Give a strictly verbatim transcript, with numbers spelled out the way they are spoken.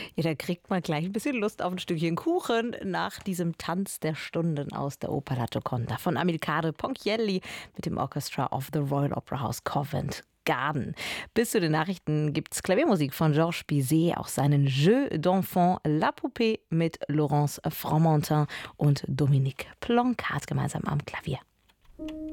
Ja, da kriegt man gleich ein bisschen Lust auf ein Stückchen Kuchen nach diesem Tanz der Stunden aus der Oper La Gioconda von Amilcare Ponchielli mit dem Orchestra of the Royal Opera House Covent Garden. Bis zu den Nachrichten gibt's Klaviermusik von Georges Bizet, auch seinen Jeu d'enfant La Poupée mit Laurence Fromentin und Dominique Plancard gemeinsam am Klavier.